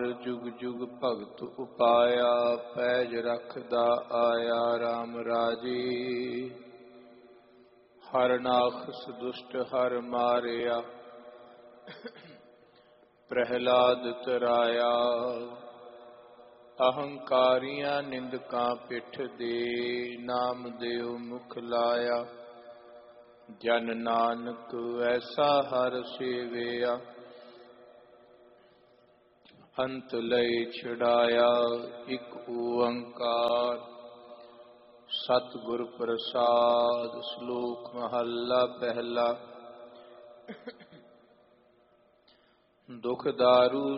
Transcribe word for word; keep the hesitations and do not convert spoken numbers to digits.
जुग जुग भगत उपाया, पैज रखदा आया राम राजी। हर नाखस दुष्ट हर मारिया, प्रहलाद तराया। अहंकारियां निंदकां पिठ दे, नाम देव मुख लाया। जन नानक ऐसा हर सेविया, अंत लय छुड़ाया। इक ओंकार सतगुर प्रसाद, श्लोक महला पहला। दुख दारू